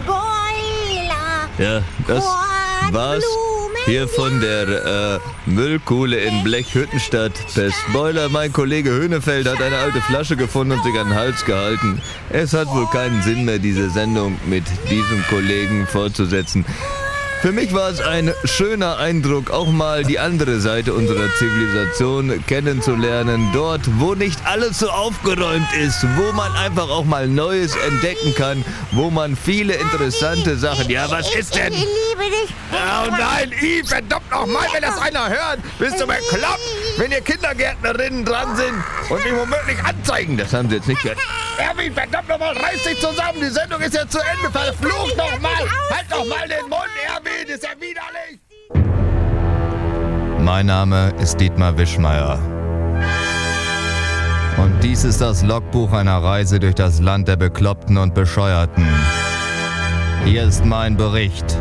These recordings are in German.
Boiler. Ja, das war's hier von der Müllkuhle in Blechhüttenstadt. Per Spoiler, mein Kollege Höhnefeld hat eine alte Flasche gefunden und sich an den Hals gehalten. Es hat wohl keinen Sinn mehr, diese Sendung mit diesem Kollegen fortzusetzen. Für mich war es ein schöner Eindruck, auch mal die andere Seite unserer Zivilisation kennenzulernen. Dort, wo nicht alles so aufgeräumt ist, wo man einfach auch mal Neues entdecken kann, wo man viele interessante Sachen... Ja, was ist denn? Ich liebe dich. Oh nein, Yves, verdammt nochmal, wenn das einer hört, bist du bekloppt, wenn hier Kindergärtnerinnen dran sind und mich womöglich anzeigen. Das haben sie jetzt nicht gehört. Erwin, verdammt nochmal, reiß dich zusammen, die Sendung ist ja zu Ende, verflucht nochmal, halt doch mal den Mund, Erwin, ist ja widerlich. Mein Name ist Dietmar Wischmeier. Und dies ist das Logbuch einer Reise durch das Land der Bekloppten und Bescheuerten. Hier ist mein Bericht.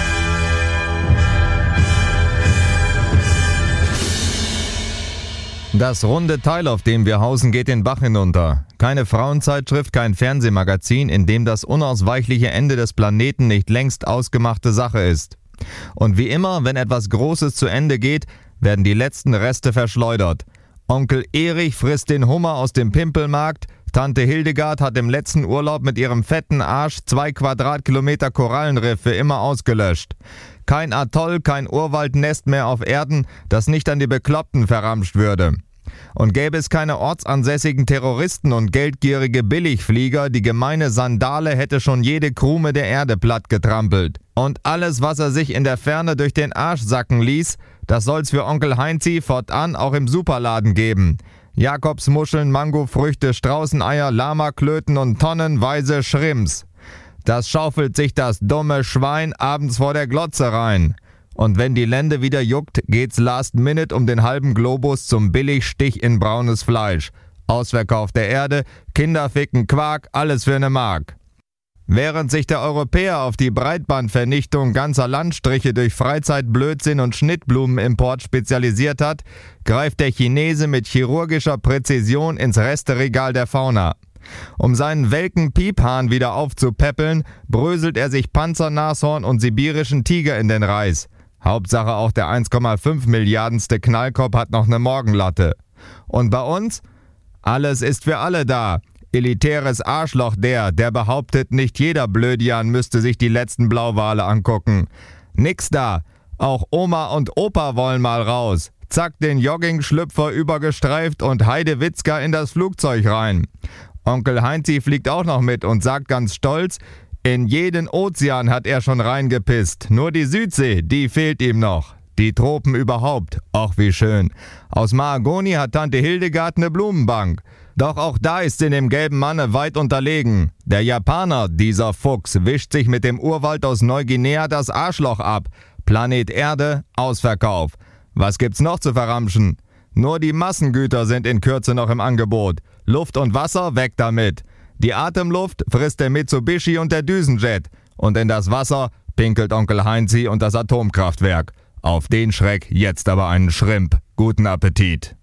Das runde Teil, auf dem wir hausen, geht den Bach hinunter. Keine Frauenzeitschrift, kein Fernsehmagazin, in dem das unausweichliche Ende des Planeten nicht längst ausgemachte Sache ist. Und wie immer, wenn etwas Großes zu Ende geht, werden die letzten Reste verschleudert. Onkel Erich frisst den Hummer aus dem Pimpelmarkt, Tante Hildegard hat im letzten Urlaub mit ihrem fetten Arsch 2 Quadratkilometer Korallenriff für immer ausgelöscht. Kein Atoll, kein Urwaldnest mehr auf Erden, das nicht an die Bekloppten verramscht würde. Und gäbe es keine ortsansässigen Terroristen und geldgierige Billigflieger, die gemeine Sandale hätte schon jede Krume der Erde platt getrampelt. Und alles, was er sich in der Ferne durch den Arsch sacken ließ, das soll's für Onkel Heinzi fortan auch im Superladen geben. Jakobsmuscheln, Mangofrüchte, Straußeneier, Lamaklöten und tonnenweise Shrimps. Das schaufelt sich das dumme Schwein abends vor der Glotze rein. Und wenn die Lende wieder juckt, geht's last minute um den halben Globus zum Billigstich in braunes Fleisch. Ausverkauf der Erde, Kinder ficken Quark, alles für 1 Mark. Während sich der Europäer auf die Breitbandvernichtung ganzer Landstriche durch Freizeitblödsinn und Schnittblumenimport spezialisiert hat, greift der Chinese mit chirurgischer Präzision ins Resteregal der Fauna. Um seinen welken Piephahn wieder aufzupäppeln, bröselt er sich Panzernashorn und sibirischen Tiger in den Reis. Hauptsache auch der 1,5 Milliardenste Knallkopf hat noch 'ne Morgenlatte. Und bei uns? Alles ist für alle da. Elitäres Arschloch der behauptet, nicht jeder Blödian müsste sich die letzten Blauwale angucken. Nix da. Auch Oma und Opa wollen mal raus. Zack, den Joggingschlüpfer übergestreift und Heidewitzka in das Flugzeug rein. Onkel Heinzi fliegt auch noch mit und sagt ganz stolz, in jeden Ozean hat er schon reingepisst. Nur die Südsee, die fehlt ihm noch. Die Tropen überhaupt, ach wie schön. Aus Mahagoni hat Tante Hildegard 'ne Blumenbank. Doch auch da ist sie dem gelben Manne weit unterlegen. Der Japaner, dieser Fuchs, wischt sich mit dem Urwald aus Neuguinea das Arschloch ab. Planet Erde, Ausverkauf. Was gibt's noch zu verramschen? Nur die Massengüter sind in Kürze noch im Angebot. Luft und Wasser, weg damit. Die Atemluft frisst der Mitsubishi und der Düsenjet. Und in das Wasser pinkelt Onkel Heinzi und das Atomkraftwerk. Auf den Schreck jetzt aber einen Shrimp. Guten Appetit.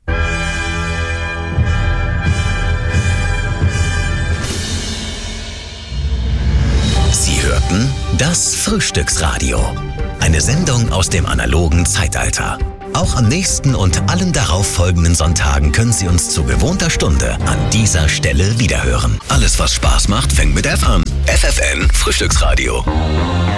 Sie hörten das Frühstücksradio. Eine Sendung aus dem analogen Zeitalter. Auch am nächsten und allen darauffolgenden Sonntagen können Sie uns zu gewohnter Stunde an dieser Stelle wiederhören. Alles, was Spaß macht, fängt mit F an. FFN Frühstücksradio.